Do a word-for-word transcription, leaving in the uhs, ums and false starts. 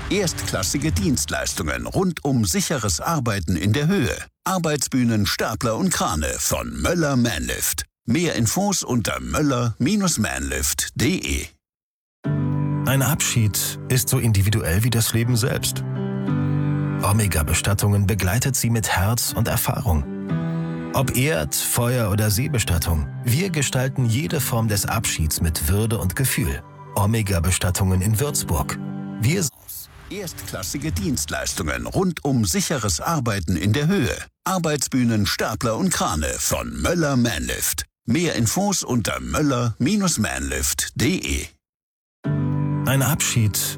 Erstklassige Dienstleistungen rund um sicheres Arbeiten in der Höhe. Arbeitsbühnen, Stapler und Krane von Möller Manlift. Mehr Infos unter möller Bindestrich manlift punkt de. Ein Abschied ist so individuell wie das Leben selbst. Omega Bestattungen begleitet Sie mit Herz und Erfahrung. Ob Erd-, Feuer- oder Seebestattung, wir gestalten jede Form des Abschieds mit Würde und Gefühl. Omega Bestattungen in Würzburg. Wir Erstklassige Dienstleistungen rund um sicheres Arbeiten in der Höhe. Arbeitsbühnen, Stapler und Krane von Möller Manlift. Mehr Infos unter möller Bindestrich manlift punkt de. Ein Abschied